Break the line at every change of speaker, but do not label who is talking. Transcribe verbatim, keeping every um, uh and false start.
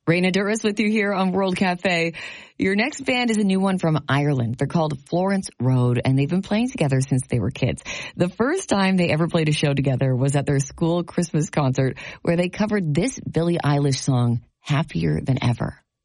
Raina Duras with you here on World Cafe. Your next band is a new one from Ireland. They're called Florence Road, and they've been playing together since they were kids. The first time they ever played a show together was at their school Christmas concert, where they covered this Billie Eilish song, Happier Than Ever.